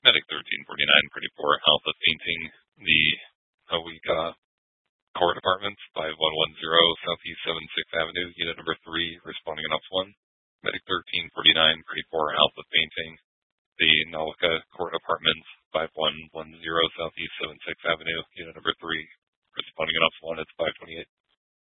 Medic 1349, pretty poor health of fainting. The Awika Court Apartments, 5110 Southeast 76th Avenue, unit number 3, responding on ops 1. Medic 1349, pretty poor health of fainting. The Nalika Court Apartments, 5110 Southeast 76th Avenue, unit number 3, responding on ops 1, it's 528.